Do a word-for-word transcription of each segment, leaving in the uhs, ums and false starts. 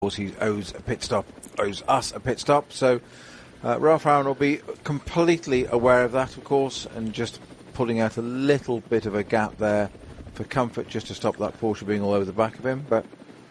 course, he owes a pit stop, owes us a pit stop. So uh, Ralph Aaron will be completely aware of that, of course, and just pulling out a little bit of a gap there for comfort, just to stop that Porsche being all over the back of him. But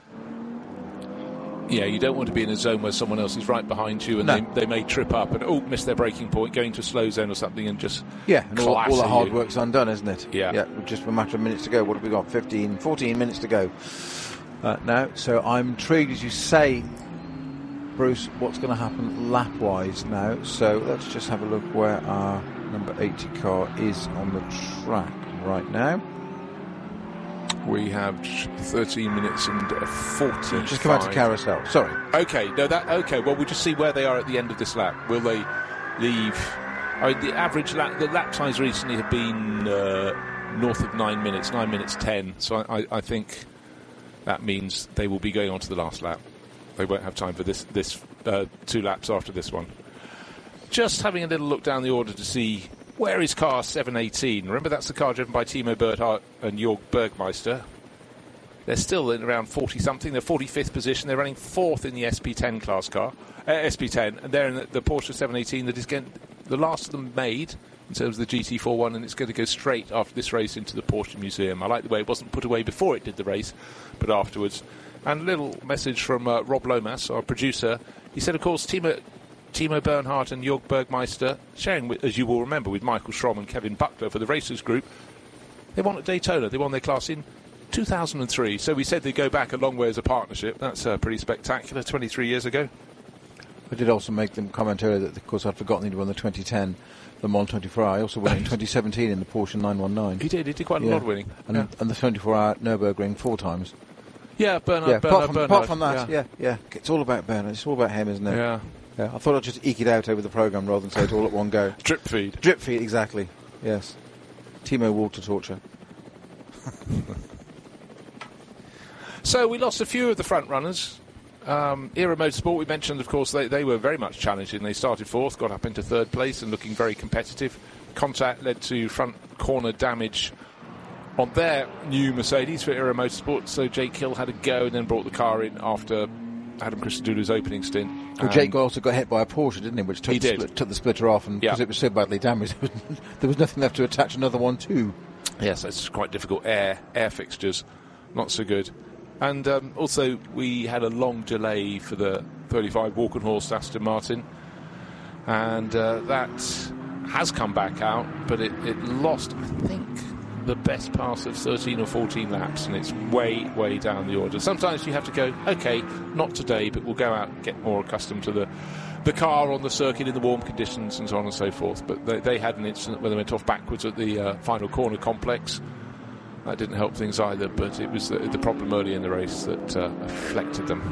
yeah, you don't want to be in a zone where someone else is right behind you and no. they, they may trip up and oh, miss their braking point, going to a slow zone or something and just yeah, and all, all the hard you. work's undone, isn't it? Yeah. Yeah, just a matter of minutes to go. What have we got? fifteen, fourteen minutes to go uh, now. So I'm intrigued, as you say, Bruce, what's going to happen lap-wise now. So let's just have a look where our number eighty car is on the track right now. We have thirteen minutes and forty. Just come out to carousel. Sorry. Okay, no, that okay. Well, we'll just see where they are at the end of this lap. Will they leave? I mean, the average lap, the lap times recently have been uh, north of nine minutes, nine minutes ten. So I, I think that means they will be going on to the last lap. They won't have time for this this uh, two laps after this one. Just having a little look down the order to see. Where is car seven eighteen? Remember, that's the car driven by Timo Bernhardt and Jörg Bergmeister. They're still in around forty-something. They're forty-fifth position. They're running fourth in the S P ten class car. Uh, S P ten. And they're in the, the Porsche seven eighteen that is getting the last of them made in terms of the G T forty-one, and it's going to go straight after this race into the Porsche Museum. I like the way it wasn't put away before it did the race, but afterwards. And a little message from uh, Rob Lomas, our producer. He said, of course, Timo... Timo Bernhardt and Jörg Bergmeister, sharing, with, as you will remember, with Michael Schromm and Kevin Buckler for the Racers Group. They won at Daytona. They won their class in two thousand three. So we said they go back a long way as a partnership. That's uh, pretty spectacular, twenty-three years ago. I did also make them comment earlier that, of course, I'd forgotten he'd won the twenty ten Le Mans twenty-four hour. I also won it in twenty seventeen in the Porsche nine nineteen. He did. He did quite a yeah. lot of winning. And, yeah. and the twenty-four hour Nürburgring four times. Yeah, Bernhard. Yeah, Bernhard, apart, from, Bernhard. apart from that, yeah. yeah, yeah. It's all about Bernhard. It's all about him, isn't it? Yeah. Yeah, I thought I'd just eke it out over the programme rather than say it all at one go. Drip feed. Drip feed, exactly. Yes. Timo water torture. So we lost a few of the front runners. Um, Era Motorsport, we mentioned, of course, they, they were very much challenging. They started fourth, got up into third place and looking very competitive. Contact led to front corner damage on their new Mercedes for Era Motorsport. So Jake Hill had a go and then brought the car in after Adam Christodoulou's opening stint. Well, um, Jake also got hit by a Porsche, didn't he? Which took, he the, did. split, took the splitter off, and because yeah. it was so badly damaged, there was nothing left to attach another one to. Yes, it's quite difficult. Air, air fixtures, not so good. And um, also, we had a long delay for the thirty-five Walkenhorst Aston Martin, and uh, that has come back out, but it, it lost, I think, the best pass of thirteen or fourteen laps, and it's way, way down the order. Sometimes you have to go, OK, not today, but we'll go out and get more accustomed to the the car on the circuit in the warm conditions and so on and so forth. But they, they had an incident where they went off backwards at the uh, final corner complex. That didn't help things either, but it was the, the problem early in the race that uh, affected them,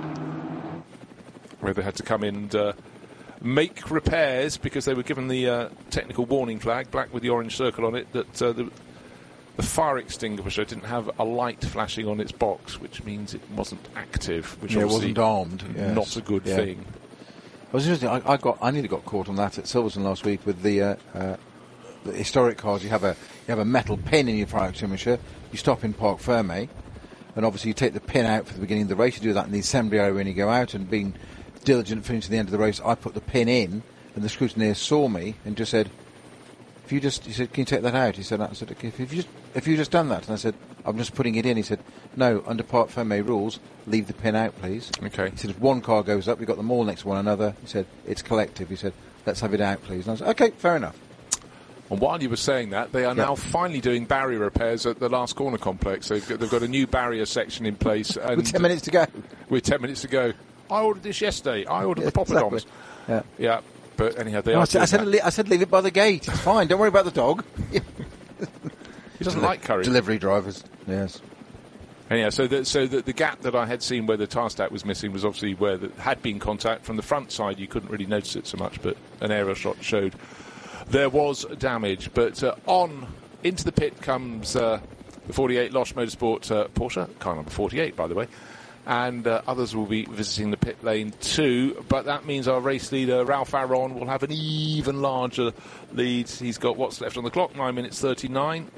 where they had to come in and uh, make repairs because they were given the uh, technical warning flag, black with the orange circle on it, that uh, the The fire extinguisher didn't have a light flashing on its box, which means it wasn't active, which yeah, obviously it wasn't armed. Yes. Not a good yeah. thing. It was interesting. I, I got, I nearly got caught on that at Silverstone last week with the, uh, uh, the historic cars. You have a, you have a metal pin in your fire extinguisher. You stop in Parc Fermé, and obviously you take the pin out for the beginning of the race. You do that in the assembly area when you go out. And being diligent for to the end of the race, I put the pin in, and the scrutineer saw me and just said, If you just, he said, can you take that out? He said, I said, okay, if you just, if you just done that, and I said, I'm just putting it in. He said, no, under Parc Fermé rules, leave the pin out, please. Okay. He said, if one car goes up, we've got them all next to one another. He said, it's collective. He said, let's have it out, please. And I said, okay, fair enough. And while you were saying that, they are yep. now finally doing barrier repairs at the last corner complex. They've got, they've got a new barrier section in place. And with ten minutes to go. With ten minutes to go. I ordered this yesterday. I ordered yeah, the poppadoms. Exactly. Yeah. Yeah. But anyhow, they no, are I, said, I, said, I said leave it by the gate. It's fine. Don't worry about the dog. He doesn't like curry. Delivery drivers, yes. Anyhow, so the, so the, the gap that I had seen where the tire stack was missing was obviously where there had been contact. From the front side, you couldn't really notice it so much, but an aero shot showed there was damage. But uh, on into the pit comes uh, the forty-eight Losch Motorsport uh, Porsche, car number forty-eight, by the way. And uh, others will be visiting the pit lane too. But that means our race leader, Ralph Aaron, will have an even larger lead. He's got what's left on the clock, nine minutes thirty-nine.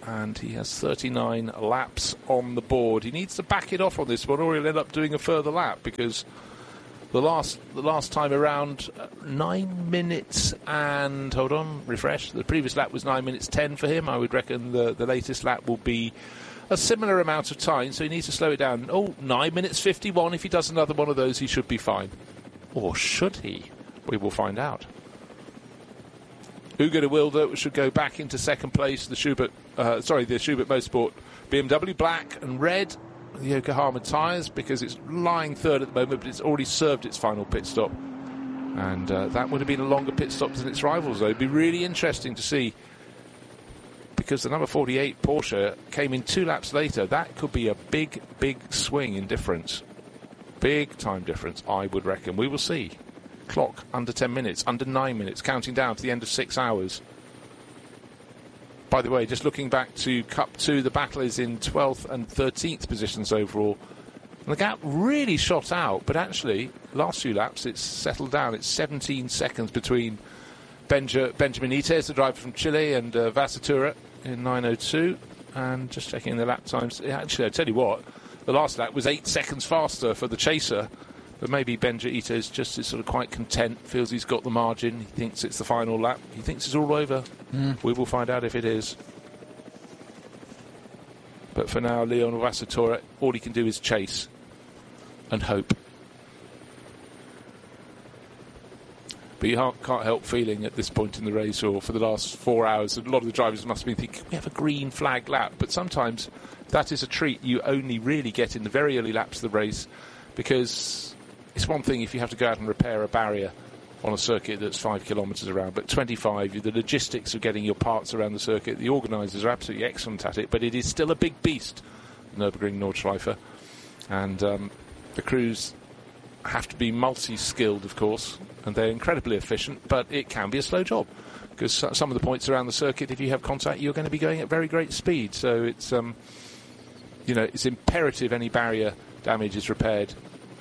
and he has thirty-nine laps on the board. He needs to back it off on this one, or he'll end up doing a further lap, because the last the last time around, uh, nine minutes and, hold on, refresh, the previous lap was nine minutes ten for him. I would reckon the, the latest lap will be a similar amount of time, so he needs to slow it down. Oh, nine minutes fifty-one. If he does another one of those, he should be fine. Or should he? We will find out. Hugo de Wilde should go back into second place. The Schubert, uh, sorry, the Schubert Motorsport B M W, black and red, the Yokohama tyres, because it's lying third at the moment, but it's already served its final pit stop. And uh, that would have been a longer pit stop than its rivals, though. It'd be really interesting to see, because the number forty-eight Porsche came in two laps later. That could be a big, big swing in difference. Big time difference, I would reckon. We will see. Clock under ten minutes, under nine minutes, counting down to the end of six hours. By the way, just looking back to Cup two, the battle is in twelfth and thirteenth positions overall. And the gap really shot out, but actually, last few laps, it's settled down. It's seventeen seconds between Benja, Benjamin Ites, the driver from Chile, and uh, Vasatura in nine oh two. And just checking the lap times. Actually, I tell you what, the last lap was eight seconds faster for the chaser. But maybe Benja Ites just is sort of quite content, feels he's got the margin, he thinks it's the final lap, he thinks it's all over. Mm. We will find out if it is. But for now, Leon Vasatura, all he can do is chase and hope. But you can't help feeling at this point in the race, or for the last four hours, a lot of the drivers must be thinking, we have a green flag lap. But sometimes that is a treat you only really get in the very early laps of the race, because it's one thing if you have to go out and repair a barrier on a circuit that's five kilometres around, but twenty-five, the logistics of getting your parts around the circuit, the organisers are absolutely excellent at it, but it is still a big beast, Nürburgring Nordschleife. And um, the crews have to be multi-skilled, of course, and they're incredibly efficient, but it can be a slow job, because some of the points around the circuit, if you have contact, you're going to be going at very great speed. So it's, um, you know, it's imperative any barrier damage is repaired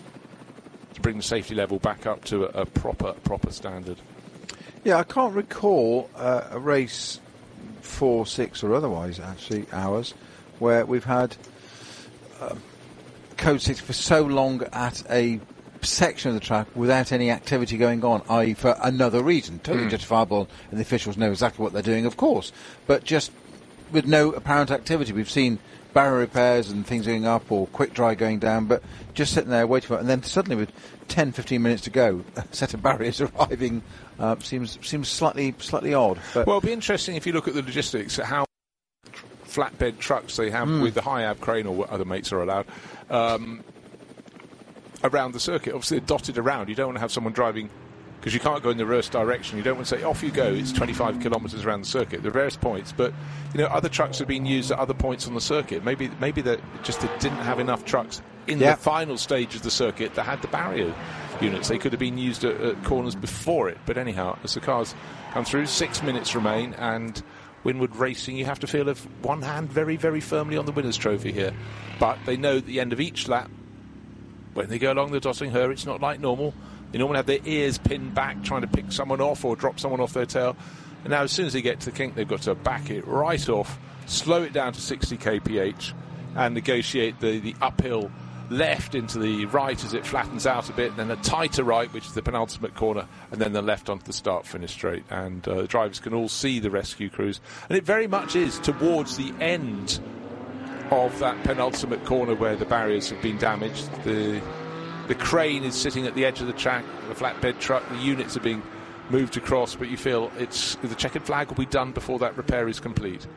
to bring the safety level back up to a, a proper, proper standard. Yeah, I can't recall uh, a race, four, six, or otherwise, actually, hours, where we've had uh, Code six for so long at a section of the track without any activity going on, that is for another reason. Totally mm. justifiable, and the officials know exactly what they're doing, of course, but just with no apparent activity. We've seen barrier repairs and things going up, or quick dry going down, but just sitting there waiting for it, and then suddenly with ten, fifteen minutes to go, a set of barriers arriving uh, seems seems slightly slightly odd. But well, it'll be interesting if you look at the logistics, at how flatbed trucks they have mm. with the high-ab crane, or what other mates are allowed, um, around the circuit. Obviously, they're dotted around. You don't want to have someone driving, because you can't go in the reverse direction. You don't want to say, off you go, it's twenty-five kilometres around the circuit. There are various points, but you know, other trucks are being used at other points on the circuit. Maybe maybe they just they didn't have enough trucks in yeah. the final stage of the circuit that had the barrier units. They could have been used at, at corners before it. But anyhow, as the cars come through, six minutes remain, and Winward Racing, you have to feel of one hand very, very firmly on the winner's trophy here. But they know at the end of each lap, when they go along the dotting her, it's not like normal. They normally have their ears pinned back, trying to pick someone off or drop someone off their tail. And now as soon as they get to the kink, they've got to back it right off, slow it down to sixty k p h, and negotiate the, the uphill left into the right as it flattens out a bit, then a tighter right, which is the penultimate corner, and then the left onto the start-finish straight. And uh, the drivers can all see the rescue crews. And it very much is towards the end of that penultimate corner where the barriers have been damaged. The the crane is sitting at the edge of the track, the flatbed truck, the units are being moved across, but you feel it's the checkered flag will be done before that repair is complete.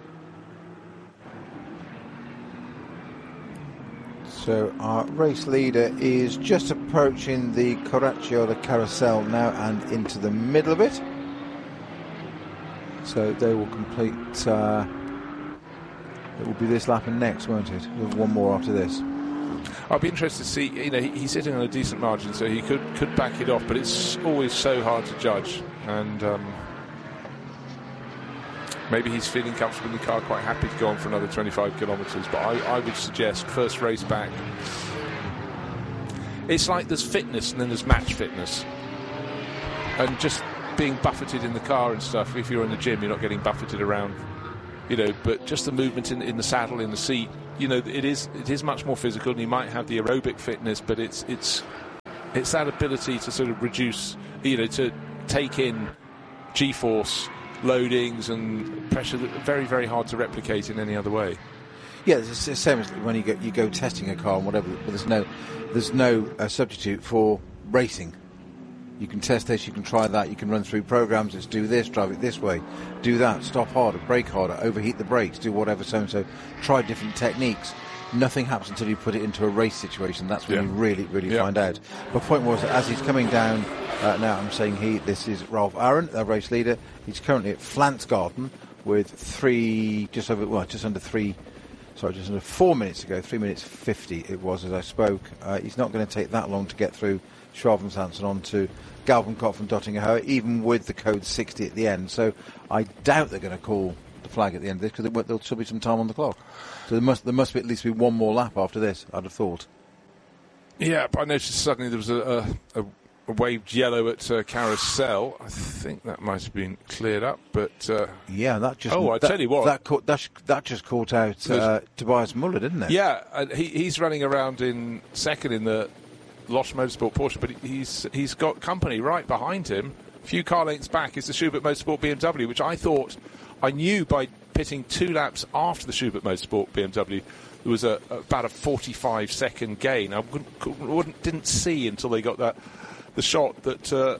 So our race leader is just approaching the Caracciolo carousel now and into the middle of it. So they will complete, uh, it will be this lap and next, won't it? With one more after this. I'll be interested to see, you know, he, he's sitting on a decent margin, so he could, could back it off, but it's always so hard to judge. And um, maybe he's feeling comfortable in the car, quite happy to go on for another twenty-five kilometres, but I, I would suggest first race back. It's like there's fitness and then there's match fitness. And just being buffeted in the car and stuff, if you're in the gym, you're not getting buffeted around you know, but just the movement in, in the saddle, in the seat, you know, it is it is much more physical, and he might have the aerobic fitness, but it's it's it's that ability to sort of reduce, you know, to take in G-force loadings and pressure that are very, very hard to replicate in any other way. Yeah, it's the same as when you go you go testing a car and whatever. But there's no there's no uh, substitute for racing. You can test this, you can try that, you can run through programs. Let's do this, drive it this way, do that, stop harder, brake harder, overheat the brakes, do whatever. So and so, try different techniques. Nothing happens until you put it into a race situation. That's when yeah. you really, really yeah. find out. The point was that as he's coming down uh, now, I'm saying he. This is Ralph Aaron, the race leader. He's currently at Flantsgarden with three, just over, well, just under three. Sorry, just under four minutes ago, three minutes fifty it was as I spoke. Uh, he's not going to take that long to get through Schwabensanson on to Galvenkopf and Dottingerhoe, even with the code sixty at the end. So I doubt they're going to call the flag at the end of this, because there'll still be some time on the clock. So there must there must be at least be one more lap after this, I'd have thought. Yeah, but I noticed suddenly there was a, a, a waved yellow at uh, Carousel. I think that might have been cleared up, but... Uh, yeah, that just... Oh, I that, tell you what... That, caught, that, that just caught out uh, Tobias Muller, didn't it? Yeah, and he, he's running around in second in the Losch Motorsport Porsche, but he's he's got company right behind him. A few car lengths back is the Schubert Motorsport B M W, which I thought, I knew by pitting two laps after the Schubert Motorsport B M W, there was a, about a forty-five second gain. I wouldn't, wouldn't, didn't see until they got that the shot that uh,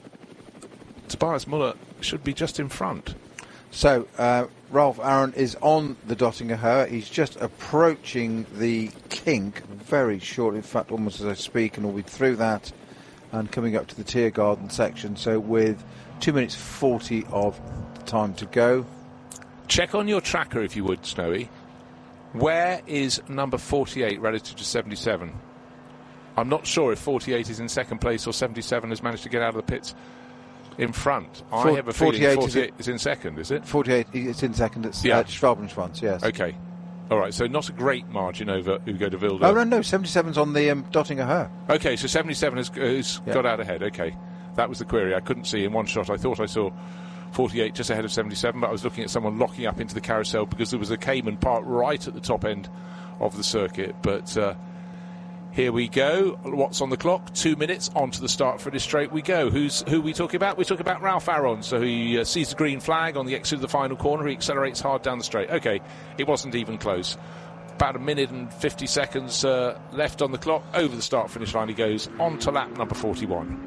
Tobias Muller should be just in front. So, uh, Ralph Aaron is on the Dottingerhoe. He's just approaching the kink very shortly, in fact, almost as I speak, and will be through that and coming up to the Tiergarten section. So, with two minutes forty of time to go. Check on your tracker, if you would, Snowy. Where is number forty-eight relative to seventy-seven? I'm not sure if forty-eight is in second place or seventy-seven has managed to get out of the pits in front. I For, have a feeling forty-eight, forty-eight is, is in second, is it? forty-eight is in second at yeah. uh, Schwabenschwanz, yes. Okay. All right, so not a great margin over Ugo de Wilde. Oh, no, no, seventy-seven's on the um, Dottingerhoe. Okay, so seventy-seven has, has yeah. got out ahead. Okay, that was the query. I couldn't see in one shot. I thought I saw forty-eight just ahead of seventy-seven, but I was looking at someone locking up into the Carousel because there was a Cayman parked right at the top end of the circuit. But uh, here we go. What's on the clock? Two minutes onto the start finish straight we go. Who's who are we talking about? We're talking about Ralph Aaron. So he uh, sees the green flag on the exit of the final corner. He accelerates hard down the straight. Okay, it wasn't even close. About a minute and fifty seconds uh, left on the clock. Over the start finish line he goes on to lap number forty-one.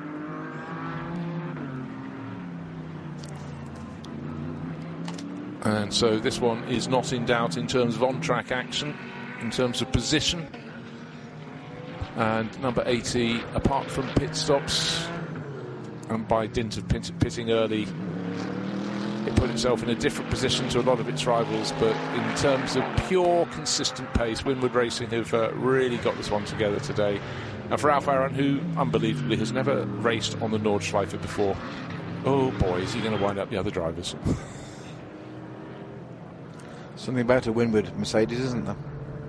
And so this one is not in doubt in terms of on-track action, in terms of position. And number eighty, apart from pit stops, and by dint of pit- pitting early, it put itself in a different position to a lot of its rivals. But in terms of pure, consistent pace, Winward Racing have uh, really got this one together today. And for Ralph Aaron, who unbelievably has never raced on the Nordschleife before, oh boy, is he going to wind up the other drivers. Something about a Winward Mercedes, isn't there?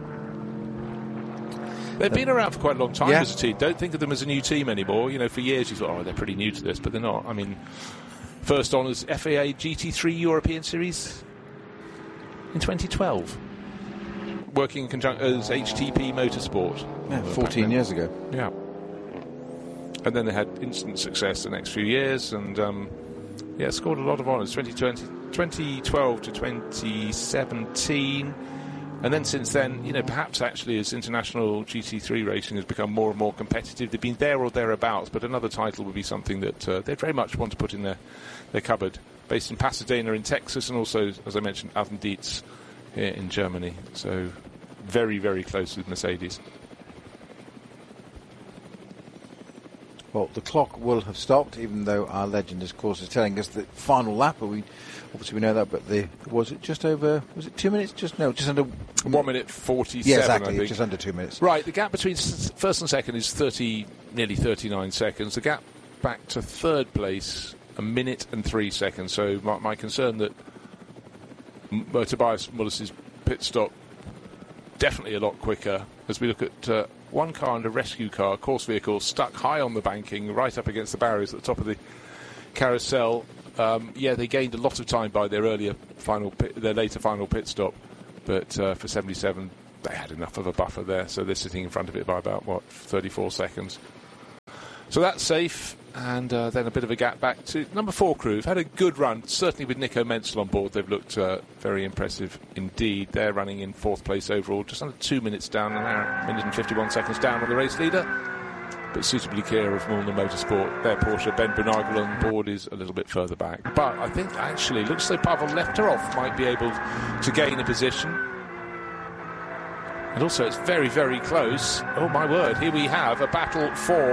They've been around for quite a long time yeah. as a team. Don't think of them as a new team anymore. You know, for years you thought, oh, they're pretty new to this, but they're not. I mean, first on as F A A G T three European Series in twenty twelve. Working in conjunction as H T P Motorsport. Yeah, fourteen years ago. Yeah. And then they had instant success the next few years, and um, yeah, scored a lot of honours. twenty twenty, twenty twelve to twenty seventeen. And then since then, you know, perhaps actually as international G T three racing has become more and more competitive, they've been there or thereabouts, but another title would be something that uh, they very much want to put in their, their cupboard. Based in Pasadena in Texas, and also, as I mentioned, Alton Dietz here in Germany. So very, very close with Mercedes. Well, the clock will have stopped, even though our legend, of course, is telling us the final lap. But we obviously we know that. But the was it just over? Was it two minutes? Just no, just under one minute forty-seven. Yeah, exactly. I think. Just under two minutes. Right. The gap between first and second is thirty, nearly thirty-nine seconds. The gap back to third place, a minute and three seconds. So my, my concern that uh, Tobias Mullis's pit stop definitely a lot quicker as we look at. Uh, One car and a rescue car, course vehicle, stuck high on the banking, right up against the barriers at the top of the carousel. Um, yeah, they gained a lot of time by their earlier final, pit, their later final pit stop, but uh, for seventy-seven, they had enough of a buffer there, so they're sitting in front of it by about what thirty-four seconds. So that's safe, and uh, then a bit of a gap back to number four crew. Have had a good run, certainly with Nico Menzel on board. They've looked uh, very impressive indeed. They're running in fourth place overall, just under two minutes down, an hour, minute and fifty-one seconds down on the race leader, but suitably clear of Mulliner Motorsport. Their Porsche, Ben Brunagel on board, is a little bit further back. But I think actually, looks as though Pavel Lefterov might be able to gain a position. And also, it's very, very close. Oh my word, here we have a battle for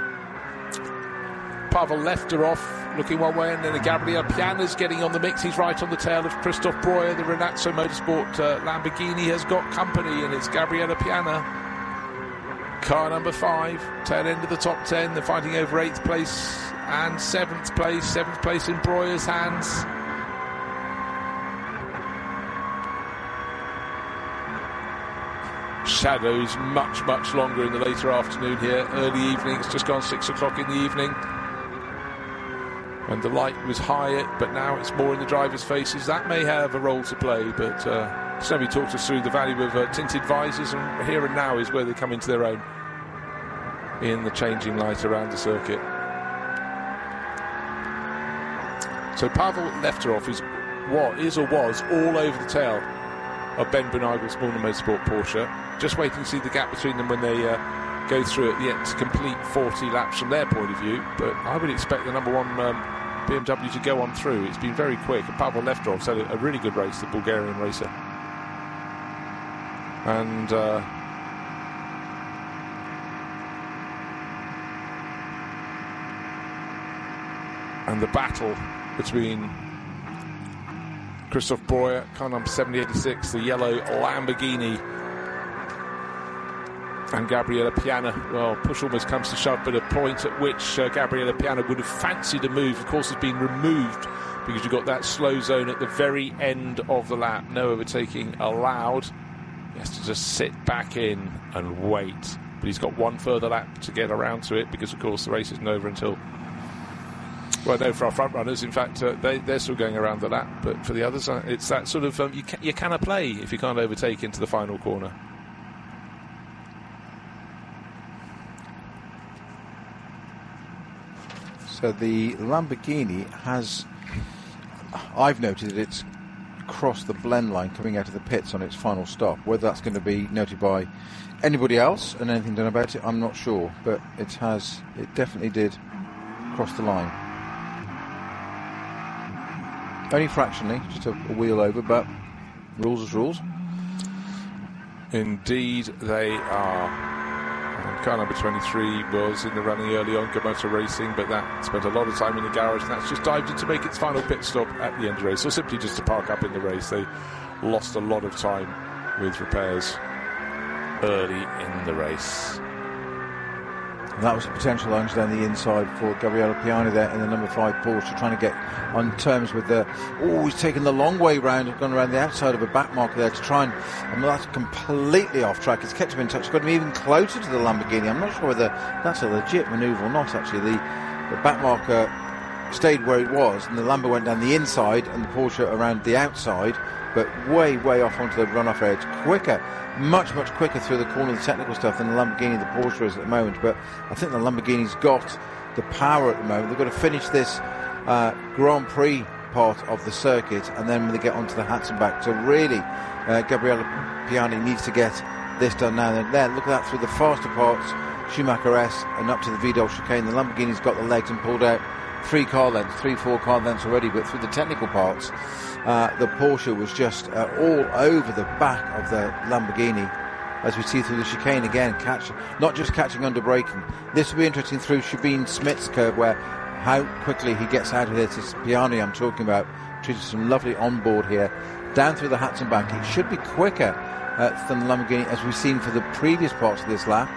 Pavel Lefterov looking one way, and then Gabriel Piana's getting on the mix. He's right on the tail of Christoph Breuer. The Renazzo Motorsport uh, Lamborghini has got company, and it's Gabriele Piana. Car number five, tail end of the top ten. They're fighting over eighth place and seventh place. Seventh place in Breuer's hands. Shadows much, much longer in the later afternoon here. Early evening, it's just gone six o'clock in the evening. And the light was higher, but now it's more in the drivers' faces. That may have a role to play, but uh, Snowy talked us through the value of uh, tinted visors, and here and now is where they come into their own in the changing light around the circuit. So Pavel Lefterov is what is or was all over the tail of Ben Brunagel's Mulliner Motorsport Porsche. Just waiting to see the gap between them when they uh, go through at the end to complete forty laps from their point of view. But I would expect the number one um, B M W to go on through. It's been very quick, and Pavel Lefterov's had a, a really good race, the Bulgarian racer. And uh, and the battle between Christoph Breuer, car number seventy eighty-six, the yellow Lamborghini, and Gabriele Piana. Well, push almost comes to shove, but a point at which uh, Gabriele Piana would have fancied a move, of course, has been removed because you've got that slow zone at the very end of the lap. No overtaking allowed. He has to just sit back in and wait. But he's got one further lap to get around to it because, of course, the race isn't over until... Well, no, for our front runners, in fact, uh, they, they're still going around the lap. But for the others, uh, it's that sort of... Um, you, ca- you cannot play if you can't overtake into the final corner. So the Lamborghini has, I've noted it's crossed the blend line coming out of the pits on its final stop. Whether that's going to be noted by anybody else and anything done about it, I'm not sure. But it has, it definitely did cross the line. Only fractionally, just a, a wheel over, but rules is rules. Indeed, they are. Car number twenty-three was in the running early on, Gamoto Racing, but that spent a lot of time in the garage, and that's just dived in to make its final pit stop at the end of the race, or simply just to park up in the race. They lost a lot of time with repairs early in the race. And that was a potential lunge down the inside for Gabriele Piana there in the number five Porsche, trying to get on terms with the... Oh, he's taken the long way round, gone around the outside of a back marker there to try and... And that's completely off track. It's kept him in touch. It's got him even closer to the Lamborghini. I'm not sure whether that's a legit manoeuvre or not, actually. The, the back marker stayed where it was, and the Lambo went down the inside and the Porsche around the outside, but way, way off onto the runoff edge. Quicker. Much, much quicker through the corner of the technical stuff than the Lamborghini, the Porsche is at the moment. But I think the Lamborghini's got the power at the moment. They've got to finish this uh, Grand Prix part of the circuit, and then when they get onto the Hatzenbach. So really, uh, Gabriele Piana needs to get this done now. And there, look at that through the faster parts, Schumacher S, and up to the Vidal chicane. The Lamborghini's got the legs and pulled out three car lengths, three, four car lengths already, but through the technical parts, Uh, the Porsche was just uh, all over the back of the Lamborghini, as we see through the chicane again, catch, not just catching under braking. This will be interesting through Shabin Smith's curve, where how quickly he gets out of this. It's Piana I'm talking about, treated some lovely onboard here, down through the Hatzenbach. It should be quicker uh, than the Lamborghini, as we've seen for the previous parts of this lap.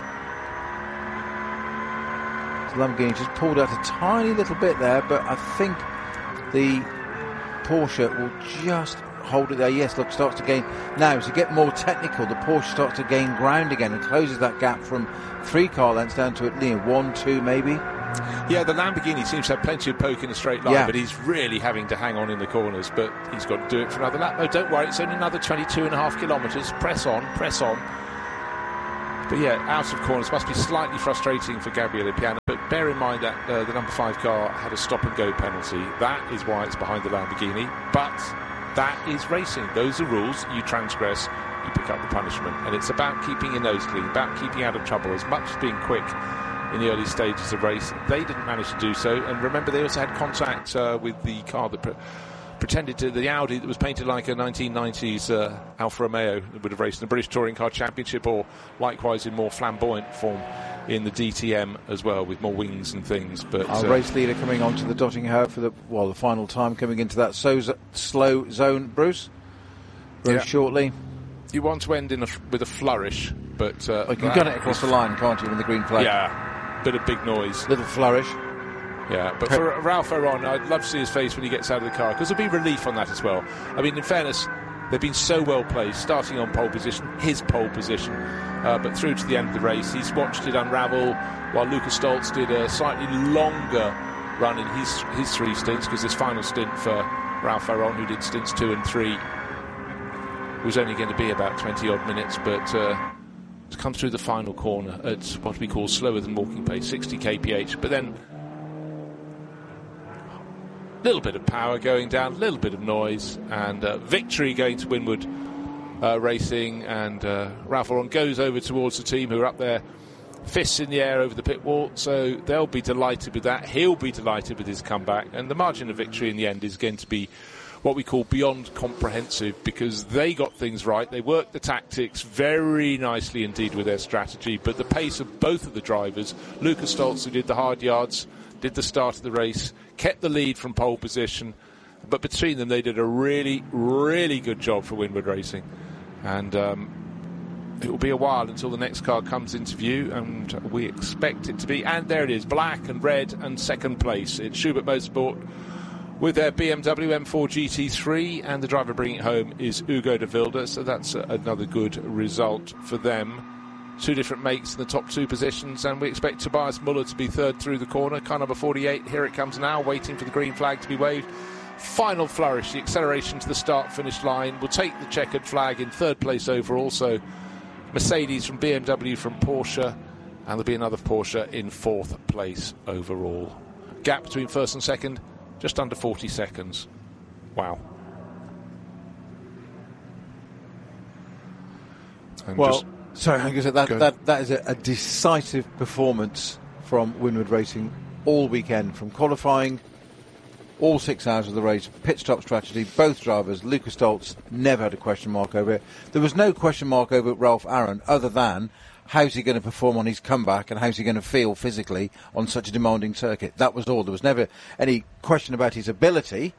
The Lamborghini just pulled out a tiny little bit there, but I think the Porsche will just hold it there. Yes, look, starts to gain. Now, as you get more technical, the Porsche starts to gain ground again and closes that gap from three car lengths down to at least one, two maybe. Yeah, the Lamborghini seems to have plenty of poke in a straight line, Yeah. but he's really having to hang on in the corners. But he's got to do it for another lap. No, don't worry, it's only another twenty-two and a half kilometres. Press on, press on. But yeah, out of corners must be slightly frustrating for Gabriele Piana. But bear in mind that uh, the number five car had a stop-and-go penalty. That is why it's behind the Lamborghini. But that is racing. Those are rules. You transgress, you pick up the punishment. And it's about keeping your nose clean, about keeping out of trouble, as much as being quick in the early stages of race. They didn't manage to do so. And remember, they also had contact uh, with the car that pre- pretended to, the Audi that was painted like a nineteen nineties uh, Alfa Romeo that would have raced in the British Touring Car Championship, or likewise in more flamboyant form in the D T M as well, with more wings and things. But Our uh, race leader coming on to the dotting her for the well the final time, coming into that so slow zone, Bruce, very Yeah. shortly. you want to end in a, with a flourish, but uh, Well, you can that gun it across the line, can't you, with the green flag? Yeah, bit of big noise. Little flourish. Yeah, but for Ralph Aron, I'd love to see his face when he gets out of the car, because there'll be relief on that as well. I mean, in fairness, they've been so well placed, starting on pole position, his pole position, uh, but through to the end of the race. He's watched it unravel while Lucas Stoltz did a slightly longer run in his his three stints, because this final stint for Ralph Aron, who did stints two and three, was only going to be about twenty odd minutes, but uh, to come through the final corner at what we call slower than walking pace, sixty kilometers per hour, but then a little bit of power going down, a little bit of noise, and uh, victory going to Winward uh, Racing, and uh, Ralph Aron goes over towards the team who are up there, fists in the air over the pit wall, so they'll be delighted with that. He'll be delighted with his comeback, and the margin of victory in the end is going to be what we call beyond comprehensive, because they got things right. They worked the tactics very nicely indeed with their strategy, but the pace of both of the drivers, Lucas Stoltz, who did the hard yards, did the start of the race, kept the lead from pole position, but between them they did a really, really good job for Winward Racing. And um, it will be a while until the next car comes into view, and we expect it to be, and there it is, black and red and second place. It's Schubert Motorsport with their B M W M four G T three, and the driver bringing it home is Ugo de Wilde, so that's uh, another good result for them. Two different makes in the top two positions, and we expect Tobias Muller to be third through the corner. Car number forty-eight, here it comes now, waiting for the green flag to be waved. Final flourish, the acceleration to the start-finish line will take the checkered flag in third place overall. So Mercedes from B M W from Porsche, and there'll be another Porsche in fourth place overall. Gap between first and second, just under forty seconds. Wow. And Well, just, sorry, I guess that, that, that is a, a decisive performance from Winward Racing all weekend, from qualifying, all six hours of the race, pit stop strategy, both drivers, Lucas Stoltz, never had a question mark over it. There was no question mark over Ralph Aron, other than how's he going to perform on his comeback and how's he going to feel physically on such a demanding circuit. That was all. There was never any question about his ability.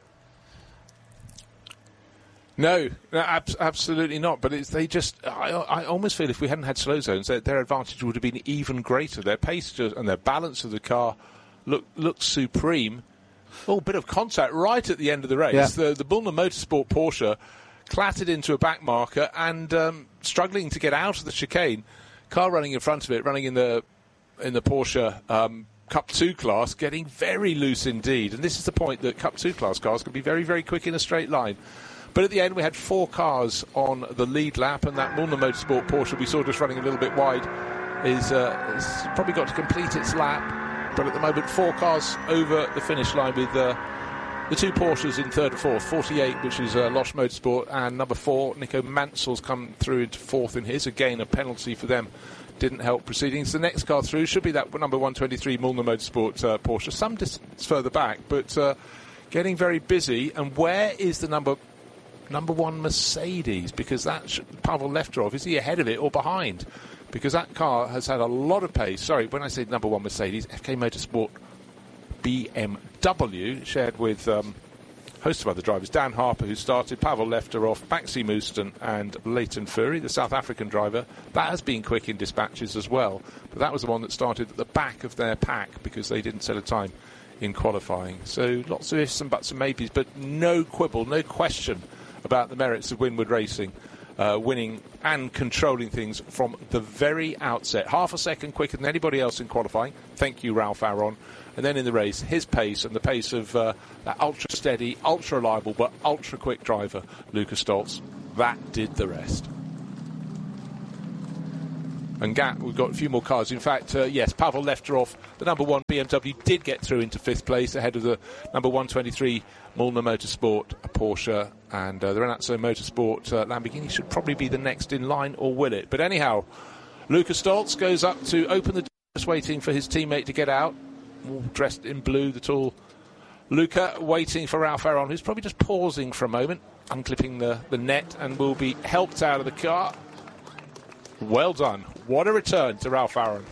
No, no ab- absolutely not. But it's, they just, I, I almost feel if we hadn't had slow zones, their, their advantage would have been even greater. Their pace just, and their balance of the car look, looked supreme. Oh, bit of contact right at the end of the race. Yeah. The, the Bullner Motorsport Porsche clattered into a back marker and um, struggling to get out of the chicane. Car running in front of it, running in the in the Porsche um, Cup two class, getting very loose indeed. And this is the point that Cup two class cars can be very, very quick in a straight line. But at the end, we had four cars on the lead lap, and that Bullner Motorsport Porsche we saw just running a little bit wide is uh, has probably got to complete its lap. But at the moment, four cars over the finish line with uh, the two Porsches in third and fourth. forty-eight, which is uh, Losch Motorsport, and number four, Nico Mansell's come through into fourth in his. Again, a penalty for them didn't help proceedings. The next car through should be that number one twenty-three Mullner Motorsport uh, Porsche, some distance further back, but uh, getting very busy. And where is the number number one Mercedes? Because that should, Pavel Lefterov, is he ahead of it or behind? Because that car has had a lot of pace. Sorry, when I say number one Mercedes, F K Motorsport B M W, shared with um, a host of other drivers. Dan Harper, who started, Pavel Lefterov, Maxi Mouston, and Leighton Fury, the South African driver. That has been quick in dispatches as well. But that was the one that started at the back of their pack because they didn't set a time in qualifying. So lots of ifs and buts and maybes, but no quibble, no question about the merits of Winward Racing. uh, winning and controlling things from the very outset. Half a second quicker than anybody else in qualifying. Thank you, Ralph Aron. And then in the race, his pace and the pace of uh, that ultra-steady, ultra-reliable, but ultra-quick driver, Luca Stoltz, that did the rest. And Gat, we've got a few more cars. In fact, uh, yes, Pavel Lefterov, the number one B M W, did get through into fifth place ahead of the number one twenty-three Mullner Motorsport, a Porsche, and uh, the Renazzo Motorsport uh, Lamborghini should probably be the next in line, or will it? But anyhow, Luca Stoltz goes up to open the door, just waiting for his teammate to get out. All dressed in blue, the tall Luca, waiting for Ralph Aron, who's probably just pausing for a moment, unclipping the, the net, and will be helped out of the car. Well done. What a return to Ralph Aron.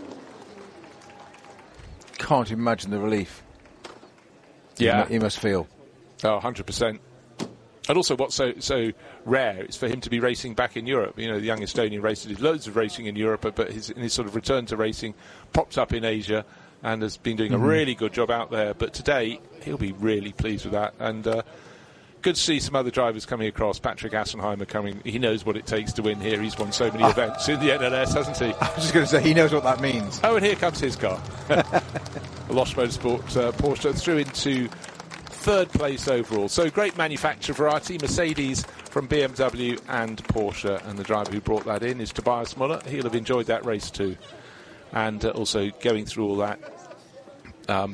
Can't imagine the relief. Yeah. He must feel. Oh, one hundred percent. And also what's so so rare is for him to be racing back in Europe. You know, the young Estonian racer did loads of racing in Europe, but his, in his sort of return to racing, popped up in Asia and has been doing mm-hmm. a really good job out there. But today, he'll be really pleased with that. And uh, good to see some other drivers coming across. Patrick Assenheimer coming. He knows what it takes to win here. He's won so many ah. events in the N L S, hasn't he? I was just going to say, he knows what that means. Oh, and here comes his car. The Losch Motorsport uh, Porsche through into third place overall. So great manufacturer variety. Mercedes from B M W and Porsche. And the driver who brought that in is Tobias Muller. He'll have enjoyed that race too. And uh, also going through all that. Um,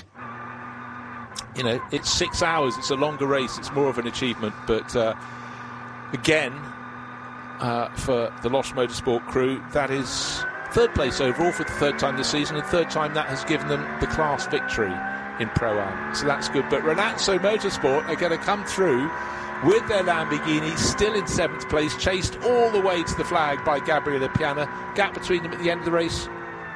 you know, it's six hours. It's a longer race. It's more of an achievement. But uh, again, uh, for the Losch Motorsport crew, that is third place overall for the third time this season, and third time that has given them the class victory in Pro-Am. So that's good. But Renazzo Motorsport are going to come through with their Lamborghini, still in seventh place, chased all the way to the flag by Gabriele Piana. Gap between them at the end of the race,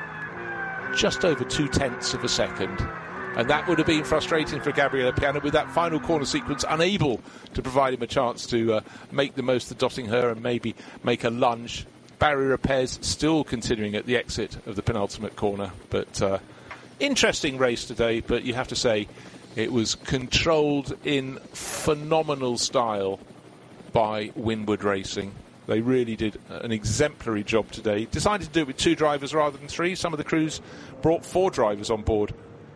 just over two-tenths of a second. And that would have been frustrating for Gabriele Piana with that final corner sequence, unable to provide him a chance to uh, make the most of dotting her and maybe make a lunge. Barry Repairs still continuing at the exit of the penultimate corner. But uh, interesting race today, but you have to say it was controlled in phenomenal style by Winward Racing. They really did an exemplary job today. Decided to do it with two drivers rather than three. Some of the crews brought four drivers on board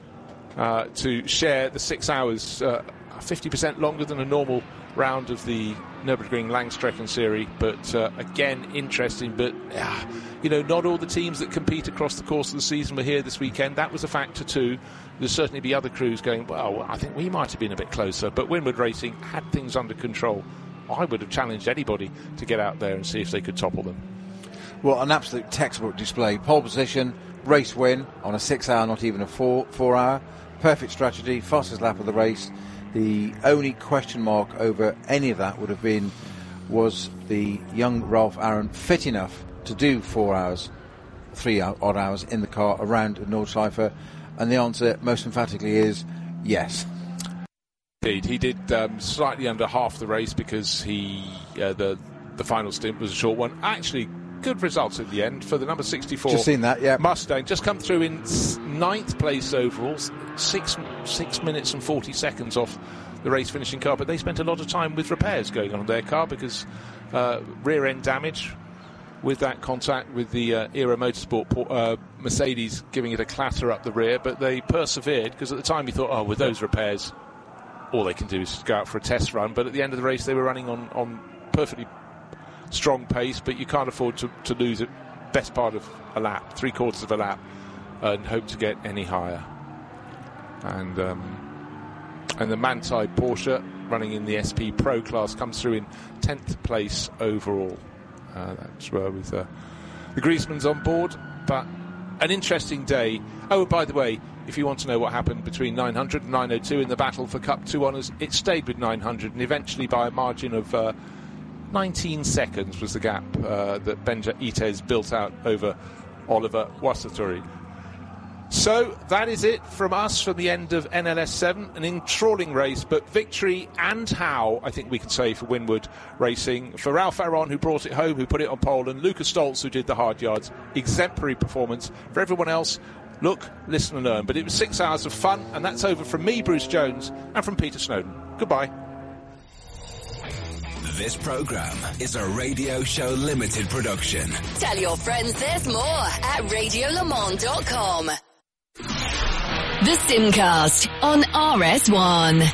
uh, to share the six hours, uh, fifty percent longer than a normal round of the Nürburgring Langstrecken Series. But uh, again, interesting. But, uh, you know, not all the teams that compete across the course of the season were here this weekend. That was a factor too. There'll certainly be other crews going, well, I think we might have been a bit closer. But Winward Racing had things under control. I would have challenged anybody to get out there and see if they could topple them. Well, an absolute textbook display. Pole position, race win on a six-hour, not even a four, four-hour. Perfect strategy, fastest lap of the race. The only question mark over any of that would have been, was the young Ralph Aron fit enough to do four hours, three odd hours in the car around Nordschleife? And the answer, most emphatically, is yes. Indeed, he did um, slightly under half the race because he uh, the the final stint was a short one. Actually, good results at the end for the number sixty-four. Just seen that, yeah. Mustang just come through in ninth place overall, six six minutes and forty seconds off the race finishing car. But they spent a lot of time with repairs going on in their car because uh, rear end damage with that contact with the uh, Era Motorsport uh, Mercedes giving it a clatter up the rear. But they persevered because at the time we thought, oh, with those repairs, all they can do is go out for a test run. But at the end of the race, they were running on, on perfectly strong pace, but you can't afford to, to lose a best part of a lap, three quarters of a lap, and hope to get any higher. And um, and the Manthey Porsche, running in the S P Pro class, comes through in tenth place overall. Uh, that's where with uh, the Griezmanns on board, but an interesting day. Oh, by the way, if you want to know what happened between nine hundred and nine oh two in the battle for Cup two honours, it stayed with nine hundred, and eventually by a margin of uh, nineteen seconds was the gap uh, that Benja Ites built out over Oliver Wassertori. So that is it from us from the end of N L S seven, an enthralling race, but victory and how, I think we can say, for Winward Racing. For Ralph Aron, who brought it home, who put it on pole, and Luca Stoltz, who did the hard yards. Exemplary performance. For everyone else, look, listen and learn. But it was six hours of fun, and that's over from me, Bruce Jones, and from Peter Snowden. Goodbye. This programme is a Radio Show Limited production. Tell your friends there's more at radio le mans dot com. The Simcast on R S one.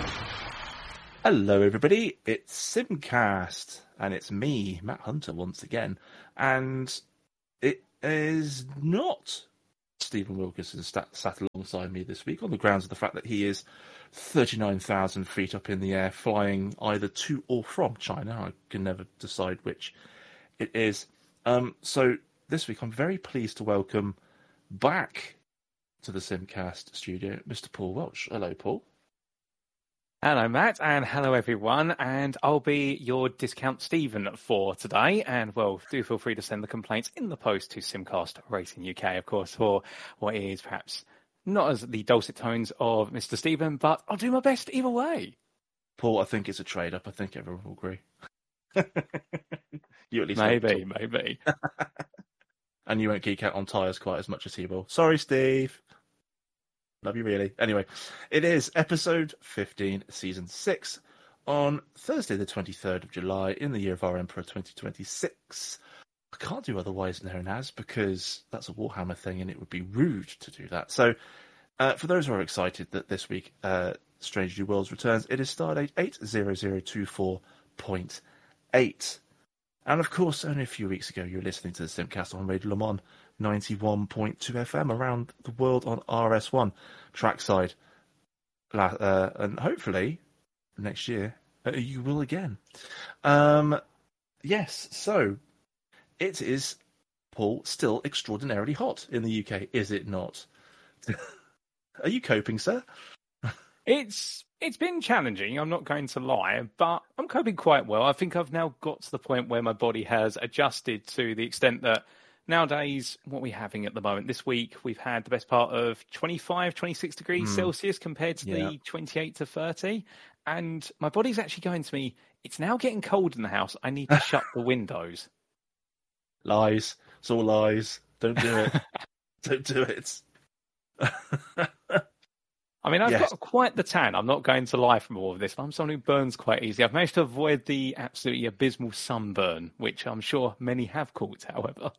Hello everybody, it's Simcast, and it's me, Matt Hunter, once again, and it is not Stephen Wilkinson sat, sat alongside me this week on the grounds of the fact that he is thirty-nine thousand feet up in the air, flying either to or from China. I can never decide which it is. Um, so this week I'm very pleased to welcome back to the Simcast studio Mister Paul Welch. Hello, Paul. Hello, Matt, and hello, everyone. And I'll be your discount Stephen for today. And, well, do feel free to send the complaints in the post to Simcast Racing U K, of course, for what is perhaps not as the dulcet tones of Mister Stephen, but I'll do my best either way. Paul, I think it's a trade-up. I think everyone will agree. You at least maybe, maybe. And you won't geek out on tyres quite as much as he will. Sorry, Steve. Love you, really. Anyway, it is episode fifteen, season six, on Thursday, the twenty-third of July, in the year of our Emperor twenty twenty-six. I can't do otherwise known as, because that's a Warhammer thing, and it would be rude to do that. So, uh, for those who are excited that this week uh, Strange New Worlds returns, it is Stardate eight zero zero two four point eight. And of course, only a few weeks ago, you were listening to the Simcast on Radio Le Mans ninety-one point two F M around the world on R S one trackside. Uh, and hopefully, next year, uh, you will again. Um, yes, so it is, Paul, still extraordinarily hot in the U K, is it not? Are you coping, sir? It's it's been challenging, I'm not going to lie, but I'm coping quite well. I think I've now got to the point where my body has adjusted to the extent that nowadays, what we're having at the moment, this week, we've had the best part of twenty-five, twenty-six degrees mm. Celsius compared to yeah. the twenty-eight to thirty. And my body's actually going to me, it's now getting cold in the house. I need to shut the windows. Lies. It's all lies. Don't do it. Don't do it. I mean, I've yes. got quite the tan. I'm not going to lie from all of this. I'm someone who burns quite easily. I've managed to avoid the absolutely abysmal sunburn, which I'm sure many have caught, however.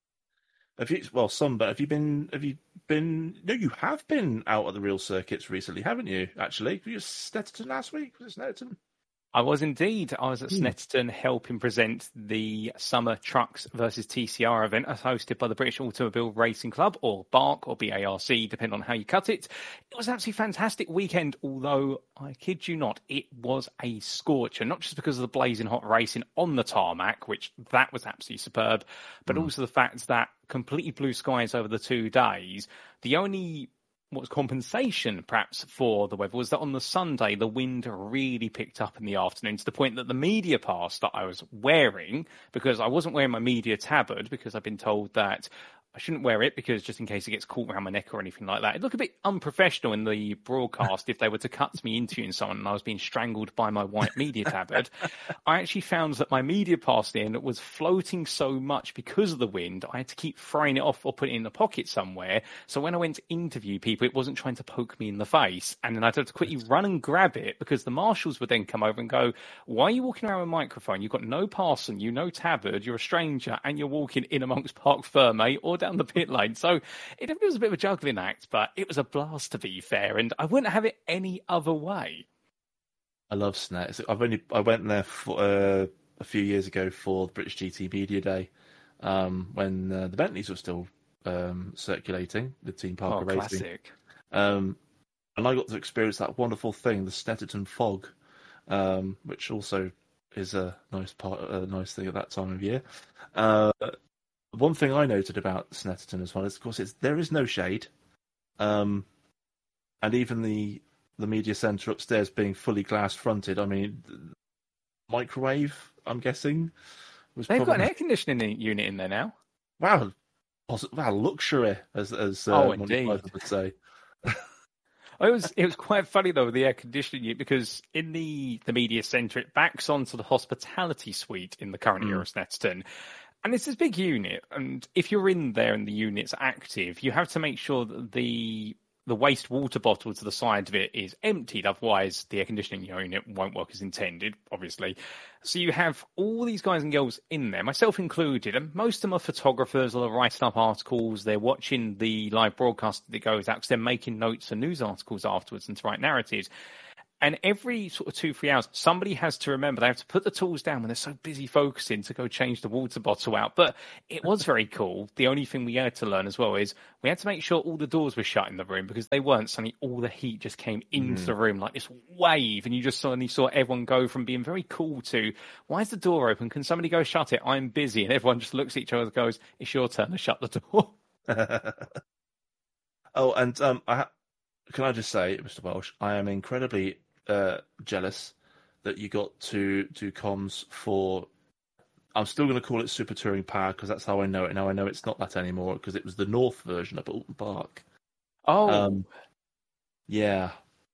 Have you, well, sunburn, have you been, have you been, no, you have been out at the real circuits recently, haven't you, actually? Were you at Snetterton last week? Was it Snetterton? I was indeed. I was at Snetterton helping present the Summer Trucks versus T C R event as hosted by the British Automobile Racing Club, or BARC, or B A R C, depending on how you cut it. It was an absolutely fantastic weekend, although I kid you not, it was a scorcher, not just because of the blazing hot racing on the tarmac, which that was absolutely superb, but mm. also the fact that completely blue skies over the two days. The only what was compensation perhaps for the weather was that on the Sunday, the wind really picked up in the afternoon to the point that the media pass that I was wearing, because I wasn't wearing my media tabard, because I've been told that I shouldn't wear it because just in case it gets caught around my neck or anything like that. It looked a bit unprofessional in the broadcast if they were to cut me interviewing someone and I was being strangled by my white media tabard. I actually found that my media pass in was floating so much because of the wind, I had to keep throwing it off or put it in the pocket somewhere. So when I went to interview people, it wasn't trying to poke me in the face. And then I had to quickly run and grab it because the marshals would then come over and go, why are you walking around with a microphone? You've got no pass on you, no tabard, you're a stranger, and you're walking in amongst Parc Ferme or down the pit lane. So it was a bit of a juggling act, but it was a blast, to be fair, and I wouldn't have it any other way. I love Snet. I've only I went there for, uh, a few years ago for the British G T Media Day um, when uh, the Bentleys were still um, circulating, the Team Parker oh, Racing. Classic. Um, and I got to experience that wonderful thing, the Snetterton fog, um, which also is a nice part, a nice thing at that time of year. Uh, One thing I noted about Snetterton as well is, of course, it's, there is no shade. Um, and even the the media centre upstairs being fully glass-fronted, I mean, microwave, I'm guessing. Was They've probably... got an air conditioning unit in there now. Wow. Wow, luxury, as, as uh, oh, Monty indeed. Python would say. It was it was quite funny though with the air conditioning unit, because in the, the media centre it backs onto the hospitality suite in the current mm. era of Snetterton. And it's this big unit, and if you're in there and the unit's active, you have to make sure that the the waste water bottle to the side of it is emptied. Otherwise, the air conditioning unit won't work as intended, obviously. So you have all these guys and girls in there, myself included, and most of them are photographers or they're writing up articles. They're watching the live broadcast that goes out because they're making notes and news articles afterwards and to write narratives. And every sort of two, three hours, somebody has to remember they have to put the tools down when they're so busy focusing to go change the water bottle out. But it was very cool. The only thing we had to learn as well is we had to make sure all the doors were shut in the room because they weren't. Suddenly all the heat just came into mm. the room like this wave. And you just suddenly saw everyone go from being very cool to, why is the door open? Can somebody go shut it? I'm busy. And everyone just looks at each other and goes, it's your turn to shut the door. oh, and um, I ha- can I just say, Mister Welsh, I am incredibly... Uh, jealous that you got to do comms for. I'm still going to call it Super Touring Power because that's how I know it. Now I know it's not that anymore because it was the North version up at Alton Park. Oh, um, yeah.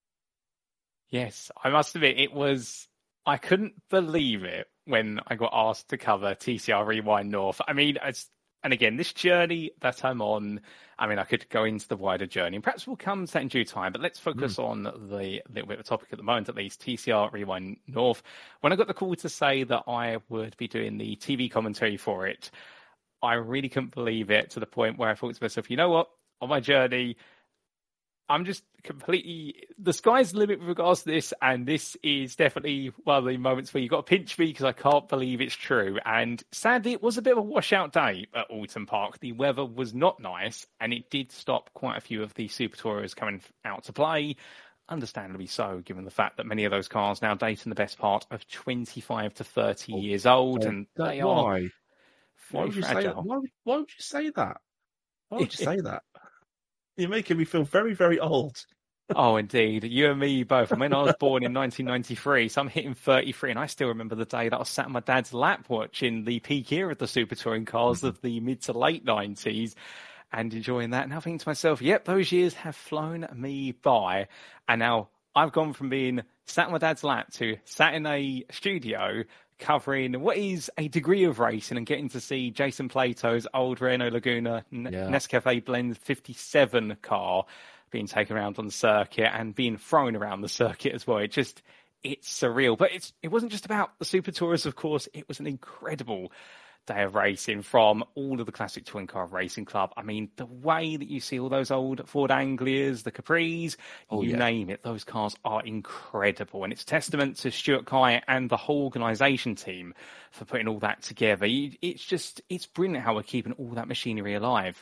Yes, I must admit it was. I couldn't believe it when I got asked to cover T C R Rewind North. I mean, it's, and again, this journey that I'm on. I mean, I could go into the wider journey, and perhaps we'll come to that in due time, but let's focus mm. on the little bit of the topic at the moment, at least, T C R Rewind North. When I got the call to say that I would be doing the T V commentary for it, I really couldn't believe it to the point where I thought to myself, you know what, on my journey, I'm just completely, the sky's the limit with regards to this, and this is definitely one of the moments where you've got to pinch me because I can't believe it's true. And sadly, it was a bit of a washout day at Alton Park. The weather was not nice, and it did stop quite a few of the Super Tourers coming out to play. Understandably so, given the fact that many of those cars now date in the best part of twenty-five to thirty oh, years old, oh, and they why? are Why would you say that? Why, why would you say that? Why would you say that? You're making me feel very, very old. Oh, indeed. You and me both. I mean, I was born in nineteen ninety-three, so I'm hitting thirty-three, and I still remember the day that I was sat on my dad's lap watching the peak era of the Super Touring cars mm-hmm. of the mid to late nineties and enjoying that. And I think to myself, yep, those years have flown me by. And now I've gone from being sat on my dad's lap to sat in a studio covering what is a degree of racing and getting to see Jason Plato's old Renault Laguna yeah. Nescafe Blend fifty-seven car being taken around on the circuit and being thrown around the circuit as well. It just, it's surreal. But it's it wasn't just about the Super Tourers, of course. It was an incredible day of racing from all of the classic Twin Car Racing Club. I mean, the way that you see all those old Ford Anglias, the Capris, oh, you yeah. name it, those cars are incredible. And it's testament to Stuart Kye and the whole organisation team for putting all that together. It's just, it's brilliant how we're keeping all that machinery alive.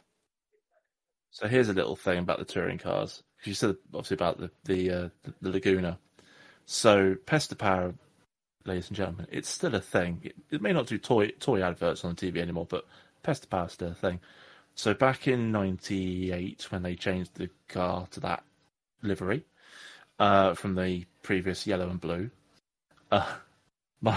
So here's a little thing about the touring cars. You said obviously about the the, uh, the, the Laguna. So Pesta Power, ladies and gentlemen, it's still a thing. It, it may not do toy toy adverts on the T V anymore, but Pesta Power is still a thing. So back in ninety-eight, when they changed the car to that livery uh, from the previous yellow and blue, uh, my